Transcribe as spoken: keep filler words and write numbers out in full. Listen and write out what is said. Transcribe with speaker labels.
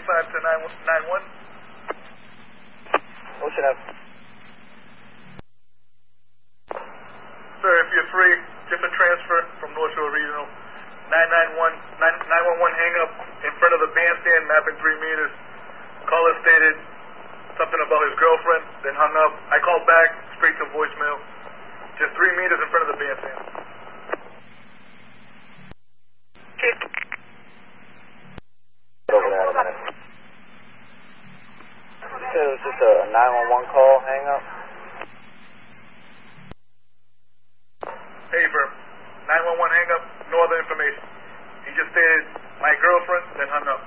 Speaker 1: five to nine one.
Speaker 2: Ocean F.
Speaker 1: Sir, if you're free, different transfer from North Shore Regional. nine nine one, nine one one hang up in front of the bandstand, mapping three meters. Caller stated something about his girlfriend, then hung up. I called back, straight to voicemail. Just three meters in front of the bandstand.
Speaker 2: Over there in a minute. You said it was just a nine one one call hang up?
Speaker 1: Hey, firm. nine one one hang up, no other information. He just stated my girlfriend, then hung up.